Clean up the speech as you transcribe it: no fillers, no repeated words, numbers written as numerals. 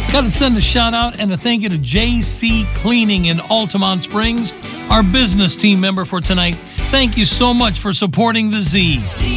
Got to send a shout out and a thank you to JC Cleaning in Altamont Springs, our business team member for tonight. Thank you so much for supporting the Z.